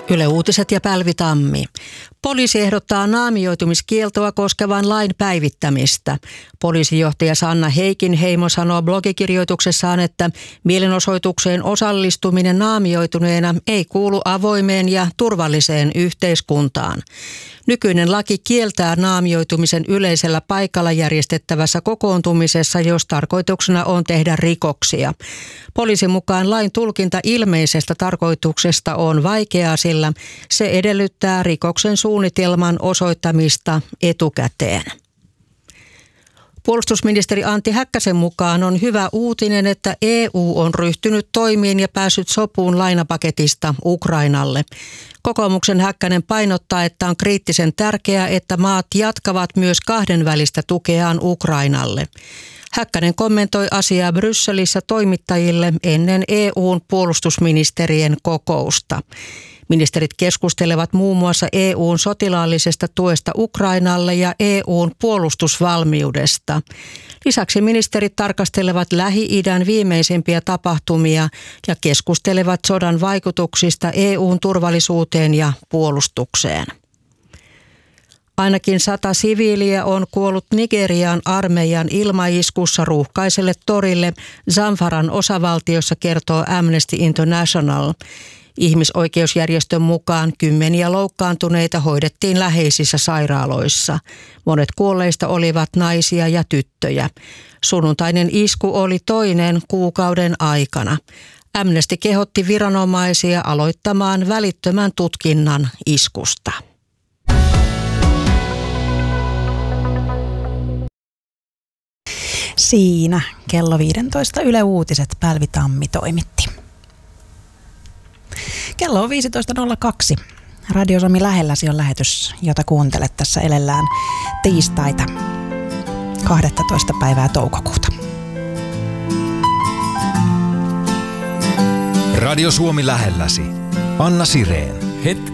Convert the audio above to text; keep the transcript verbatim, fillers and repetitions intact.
Yle Uutiset ja Pälvi Tammi. Poliisi ehdottaa naamioitumiskieltoa koskevan lain päivittämistä. Poliisijohtaja Sanna Heikinheimo sanoo blogikirjoituksessaan, että mielenosoitukseen osallistuminen naamioituneena ei kuulu avoimeen ja turvalliseen yhteiskuntaan. Nykyinen laki kieltää naamioitumisen yleisellä paikalla järjestettävässä kokoontumisessa, jos tarkoituksena on tehdä rikoksia. Poliisin mukaan lain tulkinta ilmeisestä tarkoituksesta on vaikeaa, sillä se edellyttää rikoksen suunnitelman osoittamista etukäteen. Puolustusministeri Antti Häkkäsen mukaan on hyvä uutinen, että E U on ryhtynyt toimiin ja päässyt sopuun lainapaketista Ukrainalle. Kokoomuksen Häkkänen painottaa, että on kriittisen tärkeää, että maat jatkavat myös kahdenvälistä tukeaan Ukrainalle. Häkkänen kommentoi asiaa Brysselissä toimittajille ennen E U:n puolustusministerien kokousta. Ministerit keskustelevat muun muassa E U:n sotilaallisesta tuesta Ukrainalle ja E U:n puolustusvalmiudesta. Lisäksi ministerit tarkastelevat Lähi-idän viimeisimpiä tapahtumia ja keskustelevat sodan vaikutuksista E U:n turvallisuuteen ja puolustukseen. Ainakin sata siviiliä on kuollut Nigerian armeijan ilmaiskussa ruuhkaiselle torille Zamfaran osavaltiossa, kertoo Amnesty International. Ihmisoikeusjärjestön mukaan kymmeniä loukkaantuneita hoidettiin läheisissä sairaaloissa. Monet kuolleista olivat naisia ja tyttöjä. Sunnuntainen isku oli toinen kuukauden aikana. Amnesty kehotti viranomaisia aloittamaan välittömän tutkinnan iskusta. Siinä kello viisitoista Yle Uutiset Pälvi Tammi toimitti. Kello on viisitoista nolla kaksi. Radio Suomi lähelläsi on lähetys, jota kuuntelet tässä elellään tiistaita kahdestoista päivää toukokuuta. Radio Suomi lähelläsi. Anna Sireen. Het-